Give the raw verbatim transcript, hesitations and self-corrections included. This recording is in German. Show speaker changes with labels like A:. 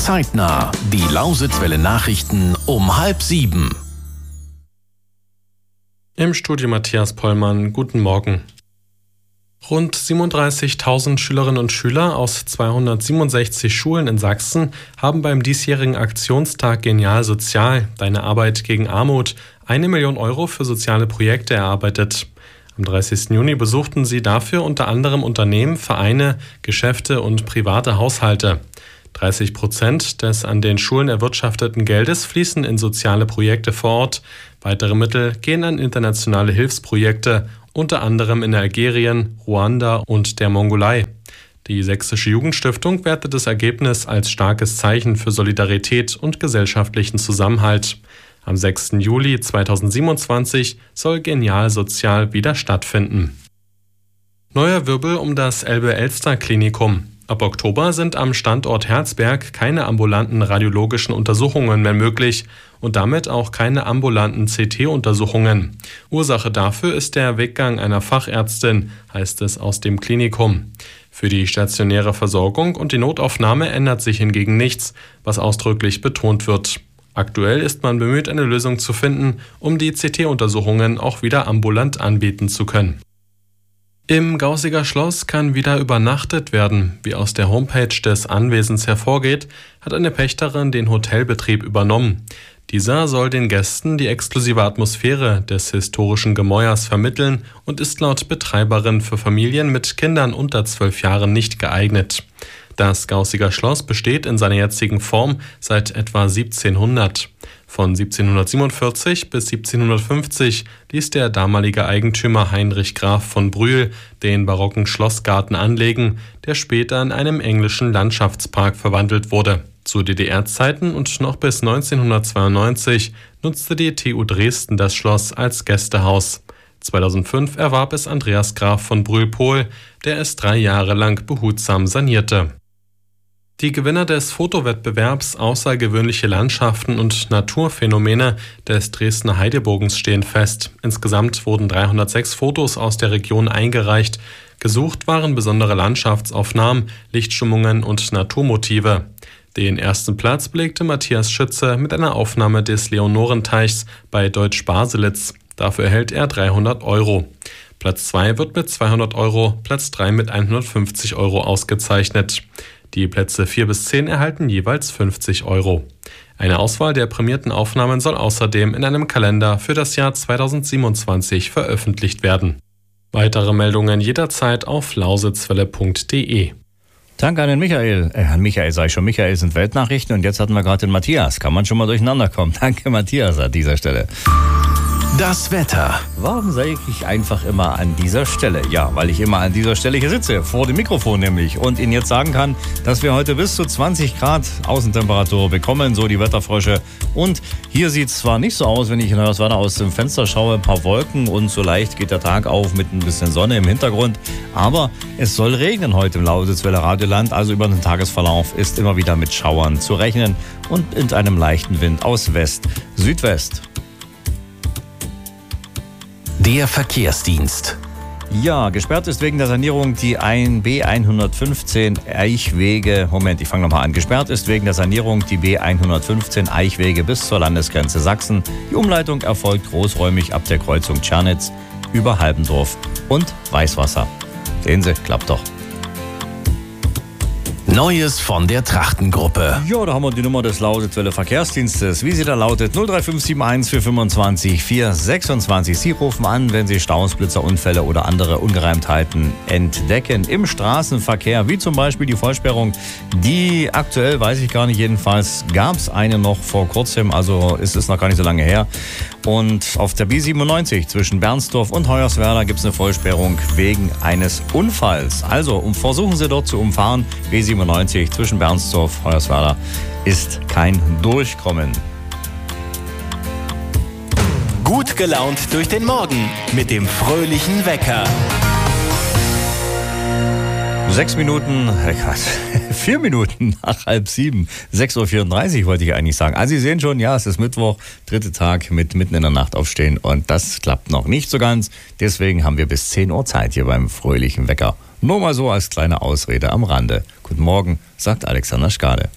A: Zeitnah. Die Lausitzwelle Nachrichten um halb sieben.
B: Im Studio Matthias Pollmann. Guten Morgen. Rund siebenunddreißigtausend Schülerinnen und Schüler aus zweihundertsiebenundsechzig Schulen in Sachsen haben beim diesjährigen Aktionstag Genial Sozial, deine Arbeit gegen Armut, eine Million Euro für soziale Projekte erarbeitet. Am dreißigsten Juni besuchten sie dafür unter anderem Unternehmen, Vereine, Geschäfte und private Haushalte. dreißig Prozent des an den Schulen erwirtschafteten Geldes fließen in soziale Projekte vor Ort. Weitere Mittel gehen an internationale Hilfsprojekte, unter anderem in Algerien, Ruanda und der Mongolei. Die Sächsische Jugendstiftung wertet das Ergebnis als starkes Zeichen für Solidarität und gesellschaftlichen Zusammenhalt. Am sechsten Juli zweitausendsiebenundzwanzig soll Genial Sozial wieder stattfinden. Neuer Wirbel um das Elbe-Elster-Klinikum. Ab Oktober sind am Standort Herzberg keine ambulanten radiologischen Untersuchungen mehr möglich und damit auch keine ambulanten C T-Untersuchungen. Ursache dafür ist der Weggang einer Fachärztin, heißt es aus dem Klinikum. Für die stationäre Versorgung und die Notaufnahme ändert sich hingegen nichts, was ausdrücklich betont wird. Aktuell ist man bemüht, eine Lösung zu finden, um die C T-Untersuchungen auch wieder ambulant anbieten zu können. Im Gausiger Schloss kann wieder übernachtet werden. Wie aus der Homepage des Anwesens hervorgeht, hat eine Pächterin den Hotelbetrieb übernommen. Dieser soll den Gästen die exklusive Atmosphäre des historischen Gemäuers vermitteln und ist laut Betreiberin für Familien mit Kindern unter zwölf Jahren nicht geeignet. Das Gausiger Schloss besteht in seiner jetzigen Form seit etwa siebzehnhundert. Von siebzehnhundertsiebenundvierzig bis siebzehnhundertfünfzig ließ der damalige Eigentümer Heinrich Graf von Brühl den barocken Schlossgarten anlegen, der später in einem englischen Landschaftspark verwandelt wurde. Zu D D R-Zeiten und noch bis neunzehnhundertzweiundneunzig nutzte die T U Dresden das Schloss als Gästehaus. zweitausendfünf erwarb es Andreas Graf von Brühl-Pohl, der es drei Jahre lang behutsam sanierte. Die Gewinner des Fotowettbewerbs Außergewöhnliche Landschaften und Naturphänomene des Dresdner Heidebogens stehen fest. Insgesamt wurden dreihundertsechs Fotos aus der Region eingereicht. Gesucht waren besondere Landschaftsaufnahmen, Lichtstimmungen und Naturmotive. Den ersten Platz belegte Matthias Schütze mit einer Aufnahme des Leonorenteichs bei Deutsch Baselitz. Dafür erhält er dreihundert Euro. Platz zwei wird mit zweihundert Euro, Platz drei mit hundertfünfzig Euro ausgezeichnet. Die Plätze vier bis zehn erhalten jeweils fünfzig Euro. Eine Auswahl der prämierten Aufnahmen soll außerdem in einem Kalender für das Jahr zweitausendsiebenundzwanzig veröffentlicht werden. Weitere Meldungen jederzeit auf lausitzwelle punkt de.
C: Danke an den Michael. Äh, an Michael sage ich schon, Michael sind Weltnachrichten und jetzt hatten wir gerade den Matthias. Kann man schon mal durcheinander kommen. Danke Matthias an dieser Stelle.
A: Das Wetter.
C: Warum sage ich einfach immer an dieser Stelle? Ja, weil ich immer an dieser Stelle hier sitze, vor dem Mikrofon nämlich, und Ihnen jetzt sagen kann, dass wir heute bis zu zwanzig Grad Außentemperatur bekommen, so die Wetterfrösche. Und hier sieht es zwar nicht so aus, wenn ich in das Wetter aus dem Fenster schaue, ein paar Wolken und so leicht geht der Tag auf mit ein bisschen Sonne im Hintergrund, aber es soll regnen heute im Lausitzwelle Radioland, also über den Tagesverlauf ist immer wieder mit Schauern zu rechnen und mit einem leichten Wind aus West, Südwest.
A: Der Verkehrsdienst.
C: Ja, gesperrt ist wegen der Sanierung die B hundertfünfzehn Eichwege. Moment, ich fange nochmal an. Gesperrt ist wegen der Sanierung die B hundertfünfzehn Eichwege bis zur Landesgrenze Sachsen. Die Umleitung erfolgt großräumig ab der Kreuzung Tschernitz über Halbendorf und Weißwasser. Sehen Sie, klappt doch.
A: Neues von der Trachtengruppe.
C: Ja, da haben wir die Nummer des Lausitzwelle Verkehrsdienstes. Wie sie da lautet, null drei fünf sieben eins vier fünfundzwanzig vier sechsundzwanzig. Sie rufen an, wenn Sie Staus, Blitzer, Unfälle oder andere Ungereimtheiten entdecken im Straßenverkehr, wie zum Beispiel die Vollsperrung. Die aktuell, weiß ich gar nicht, jedenfalls gab es eine noch vor kurzem, also ist es noch gar nicht so lange her. Und auf der B siebenundneunzig zwischen Bernsdorf und Hoyerswerda gibt es eine Vollsperrung wegen eines Unfalls. Also um, versuchen Sie dort zu umfahren. B siebenundneunzig zwischen Bernsdorf und Hoyerswerda ist kein Durchkommen.
A: Gut gelaunt durch den Morgen mit dem fröhlichen Wecker.
C: Sechs Minuten, äh Gott, vier Minuten nach halb sieben. sechs Uhr vierunddreißig wollte ich eigentlich sagen. Also Sie sehen schon, ja, es ist Mittwoch, dritte Tag mit mitten in der Nacht aufstehen und das klappt noch nicht so ganz. Deswegen haben wir bis zehn Uhr Zeit hier beim fröhlichen Wecker. Nur mal so als kleine Ausrede am Rande. Guten Morgen, sagt Alexander Schkade.